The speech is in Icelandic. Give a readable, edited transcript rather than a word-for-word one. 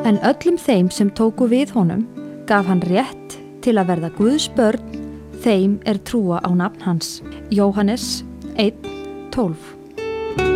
En öllum þeim sem tóku við honum gaf hann rétt til að verða Guðs börn, þeim trúa á nafn hans. Jóhannes 1:12.